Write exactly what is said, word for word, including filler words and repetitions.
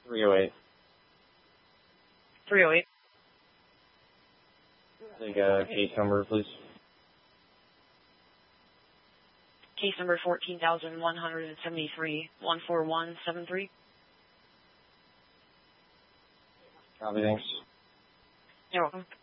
three oh eight. three oh eight. Take a case number, please. Case number fourteen thousand one hundred seventy-three, one four one seven three. Copy, thanks. You're welcome.